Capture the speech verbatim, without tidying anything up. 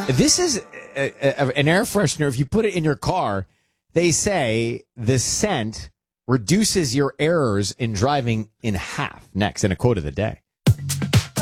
This is a, a, an air freshener. If you put it in your car, they say the scent reduces your errors in driving in half. Next, in a quote of the day.